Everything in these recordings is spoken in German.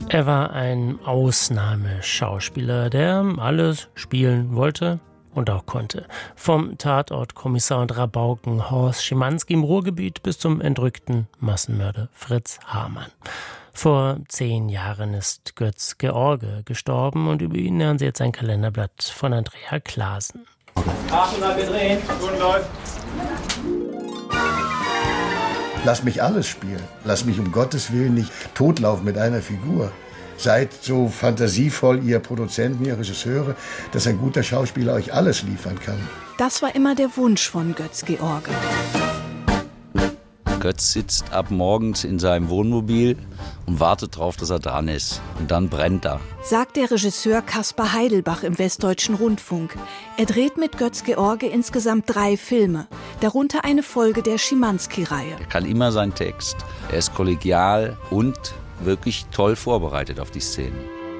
Er war ein Ausnahmeschauspieler, der alles spielen wollte und auch konnte. Vom Tatortkommissar und Rabauken Horst Schimanski im Ruhrgebiet bis zum entrückten Massenmörder Fritz Hamann. Vor 10 Jahren ist Götz George gestorben und über ihn hören Sie jetzt ein Kalenderblatt von Andrea Klaasen. 800 gedreht, gut läuft. Lass mich alles spielen. Lass mich um Gottes Willen nicht totlaufen mit einer Figur. Seid so fantasievoll, ihr Produzenten, ihr Regisseure, dass ein guter Schauspieler euch alles liefern kann. Das war immer der Wunsch von Götz George. Götz sitzt ab morgens in seinem Wohnmobil und wartet darauf, dass er dran ist. Und dann brennt er. Sagt der Regisseur Kaspar Heidelbach im Westdeutschen Rundfunk. Er dreht mit Götz George insgesamt 3 Filme, darunter eine Folge der Schimanski-Reihe. Er kann immer seinen Text. Er ist kollegial und wirklich toll vorbereitet auf die Szenen.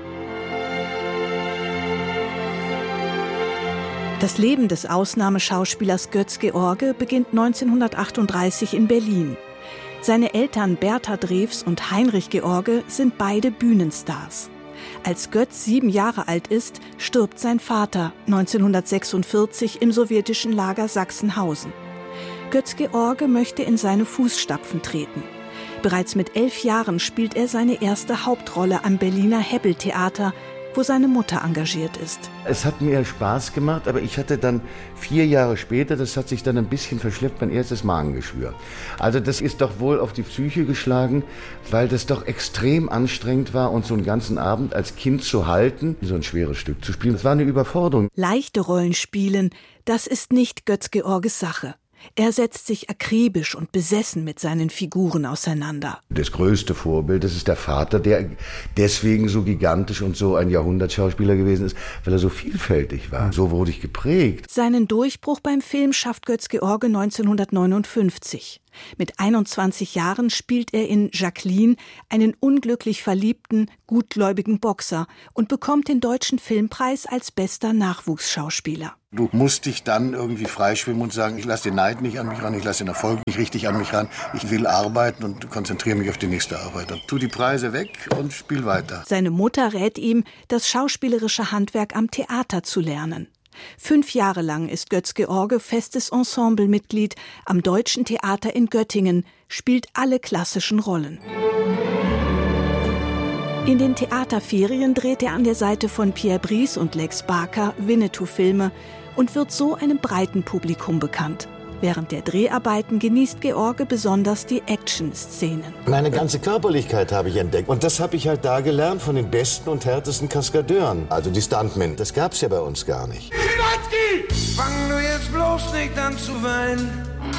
Das Leben des Ausnahmeschauspielers Götz George beginnt 1938 in Berlin. Seine Eltern Bertha Drews und Heinrich George sind beide Bühnenstars. Als Götz 7 Jahre alt ist, stirbt sein Vater 1946 im sowjetischen Lager Sachsenhausen. Götz George möchte in seine Fußstapfen treten. Bereits mit 11 Jahren spielt er seine erste Hauptrolle am Berliner Hebbel-Theater, wo seine Mutter engagiert ist. Es hat mir Spaß gemacht, aber ich hatte dann 4 Jahre später, das hat sich dann ein bisschen verschleppt, mein erstes Magengeschwür. Also das ist doch wohl auf die Psyche geschlagen, weil das doch extrem anstrengend war und so einen ganzen Abend als Kind zu halten, so ein schweres Stück zu spielen, das war eine Überforderung. Leichte Rollen spielen, das ist nicht Götz Georges Sache. Er setzt sich akribisch und besessen mit seinen Figuren auseinander. Das größte Vorbild, das ist der Vater, der deswegen so gigantisch und so ein Jahrhundertschauspieler gewesen ist, weil er so vielfältig war. So wurde ich geprägt. Seinen Durchbruch beim Film schafft Götz George 1959. Mit 21 Jahren spielt er in Jacqueline einen unglücklich verliebten, gutgläubigen Boxer und bekommt den Deutschen Filmpreis als bester Nachwuchsschauspieler. Du musst dich dann irgendwie freischwimmen und sagen, ich lasse den Neid nicht an mich ran, ich lasse den Erfolg nicht richtig an mich ran. Ich will arbeiten und konzentriere mich auf die nächste Arbeit. Und tu die Preise weg und spiel weiter. Seine Mutter rät ihm, das schauspielerische Handwerk am Theater zu lernen. 5 Jahre lang ist Götz George festes Ensemblemitglied am Deutschen Theater in Göttingen, spielt alle klassischen Rollen. In den Theaterferien dreht er an der Seite von Pierre Brice und Lex Barker Winnetou-Filme und wird so einem breiten Publikum bekannt. Während der Dreharbeiten genießt George besonders die Action-Szenen. Meine ganze Körperlichkeit habe ich entdeckt. Und das habe ich halt da gelernt von den besten und härtesten Kaskadeuren. Also die Stuntmen. Das gab's ja bei uns gar nicht. Schimanski! Fang du jetzt bloß nicht an zu weinen.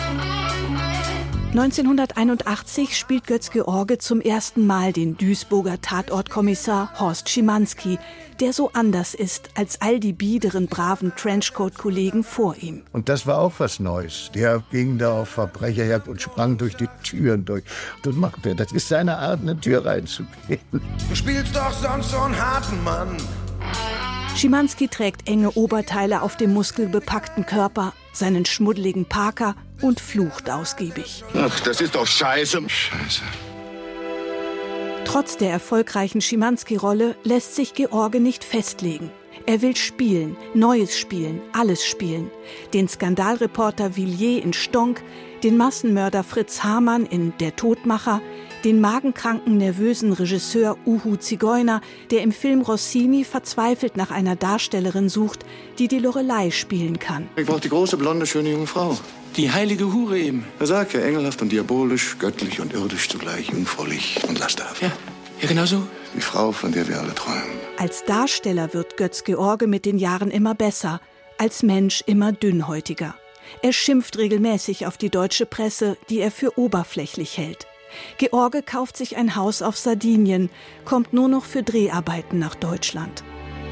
1981 spielt Götz George zum ersten Mal den Duisburger Tatortkommissar Horst Schimanski, der so anders ist als all die biederen, braven Trenchcoat-Kollegen vor ihm. Und das war auch was Neues. Der ging da auf Verbrecherjagd und sprang durch die Türen durch. Und macht er. Das ist seine Art, eine Tür reinzugehen. Du spielst doch sonst so einen harten Mann. Schimanski trägt enge Oberteile auf dem muskelbepackten Körper, seinen schmuddeligen Parker und flucht ausgiebig. Ach, das ist doch scheiße. Scheiße. Trotz der erfolgreichen Schimanski-Rolle lässt sich George nicht festlegen. Er will spielen, Neues spielen, alles spielen. Den Skandalreporter Villiers in Stonk, den Massenmörder Fritz Hamann in Der Todmacher, den magenkranken, nervösen Regisseur Uhu Zigeuner, der im Film Rossini verzweifelt nach einer Darstellerin sucht, die die Lorelei spielen kann. Ich brauche die große, blonde, schöne junge Frau. Die heilige Hure eben. Er sagt ja, engelhaft und diabolisch, göttlich und irdisch zugleich, jungfräulich und lasterhaft. Ja, genau so. Die Frau, von der wir alle träumen. Als Darsteller wird Götz George mit den Jahren immer besser, als Mensch immer dünnhäutiger. Er schimpft regelmäßig auf die deutsche Presse, die er für oberflächlich hält. George kauft sich ein Haus auf Sardinien, kommt nur noch für Dreharbeiten nach Deutschland.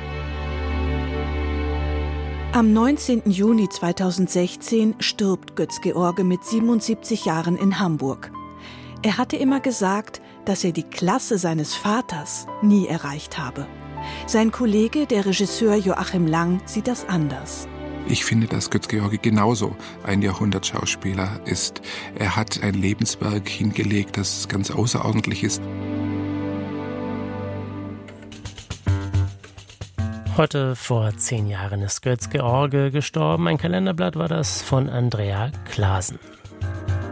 Am 19. Juni 2016 stirbt Götz George mit 77 Jahren in Hamburg. Er hatte immer gesagt, dass er die Klasse seines Vaters nie erreicht habe. Sein Kollege, der Regisseur Joachim Lang, sieht das anders. Ich finde, dass Götz George genauso ein Jahrhundertschauspieler ist. Er hat ein Lebenswerk hingelegt, das ganz außerordentlich ist. Heute vor 10 Jahren ist Götz-George gestorben. Ein Kalenderblatt war das von Andrea Klaasen.